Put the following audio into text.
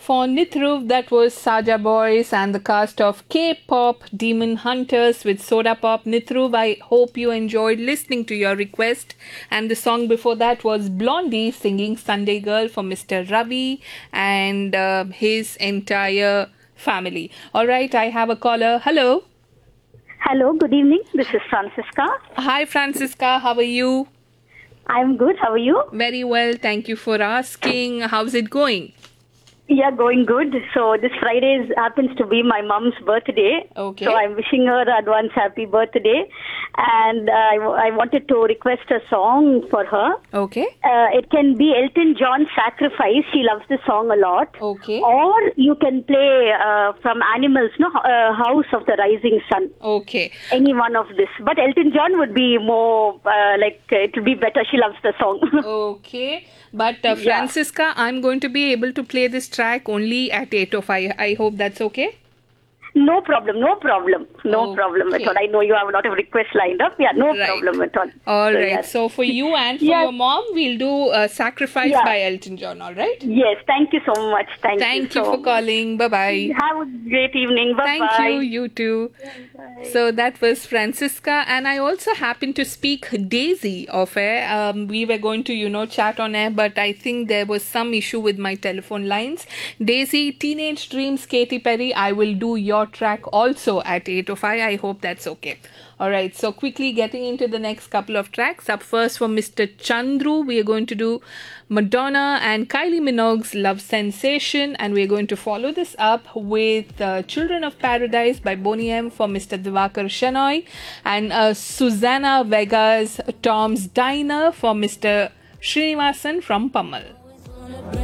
For Nithruv, that was Saja Boys and the cast of K-pop Demon Hunters with Soda Pop. Nithruv, I hope you enjoyed listening to your request. And the song before that was Blondie singing Sunday Girl for Mr. Ravi and his entire family. All right, I have a caller. Hello. Hello, good evening. This is Francisca. Hi, Francisca. How are you? I'm good. How are you? Very well. Thank you for asking. How's it going? Yeah, going good. So this Friday happens to be my mom's birthday. Okay. So I'm wishing her advance happy birthday. And I wanted to request a song for her. Okay. It can be Elton John's Sacrifice. She loves the song a lot. Okay. Or you can play from Animals, no, House of the Rising Sun. Okay. Any one of this. But Elton John would be more it will be better. She loves the song. Okay. But Francisca, I'm going to be able to play this track only at 8:05. I hope that's okay. No problem at all. I know you have a lot of requests lined up. Yeah, no Right. problem at all. All So, right. yes. So for you and for Yes. your mom, we'll do Sacrifice Yeah. by Elton John. All right. Yes, thank you so much. Thank Thank you so for much. calling. Bye bye. Have a great evening. Bye bye. Thank you. You too. So that was Francisca, and I also happened to speak Daisy off air. We were going to, chat on air, but I think there was some issue with my telephone lines. Daisy, Teenage Dreams, Katy Perry, I will do your track also at 8:05. I hope that's okay. All right, so quickly getting into the next couple of tracks. Up first for Mr. Chandru, we are going to do Madonna and Kylie Minogue's Love Sensation, and we're going to follow this up with Children of Paradise by Boney M for Mr. Divakar Shenoy, and Susanna Vega's Tom's Diner for Mr. Srinivasan from Pammal.